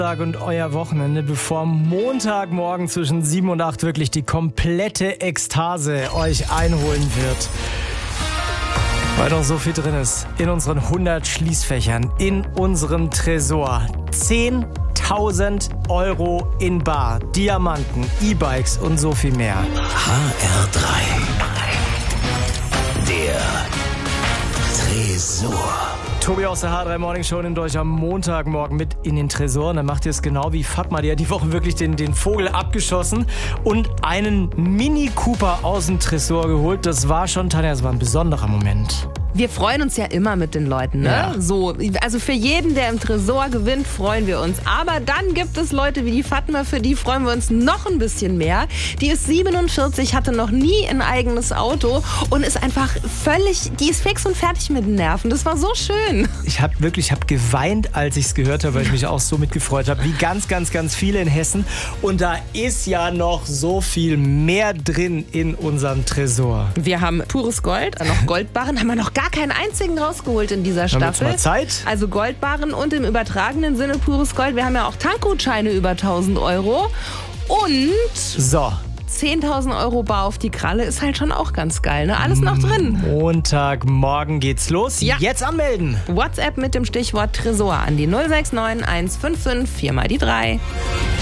Und euer Wochenende, bevor Montagmorgen zwischen 7 und 8 wirklich die komplette Ekstase euch einholen wird. Weil noch so viel drin ist in unseren 100 Schließfächern, in unserem Tresor. 10.000 Euro in Bar, Diamanten, E-Bikes und so viel mehr. HR3. Der Tresor. Tobi aus der H3 Morning Show nimmt euch am Montagmorgen mit in den Tresor. Und dann macht ihr es genau wie Fatma. Die hat die Woche wirklich den Vogel abgeschossen und einen Mini Cooper aus dem Tresor geholt. Das war schon, Tanja, das war ein besonderer Moment. Wir freuen uns ja immer mit den Leuten, ne? Ja. So, also für jeden, der im Tresor gewinnt, freuen wir uns. Aber dann gibt es Leute wie die Fatma, für die freuen wir uns noch ein bisschen mehr. Die ist 47, hatte noch nie ein eigenes Auto und ist einfach die ist fix und fertig mit den Nerven. Das war so schön. Ich habe geweint, als ich es gehört habe, weil ich mich auch so mitgefreut habe, wie ganz, ganz, ganz viele in Hessen. Und da ist ja noch so viel mehr drin in unserem Tresor. Wir haben pures Gold, noch Goldbarren, haben wir noch gar keinen einzigen rausgeholt in dieser Haben wir jetzt Staffel. mal Zeit? Also Goldbarren und im übertragenen Sinne pures Gold. Wir haben ja auch Tankgutscheine über 1.000 Euro. Und So. 10.000 Euro bar auf die Kralle ist halt schon auch ganz geil, ne? Alles noch drin. Montagmorgen geht's los. Ja. Jetzt anmelden. WhatsApp mit dem Stichwort Tresor an die 069 155 4 mal die 3.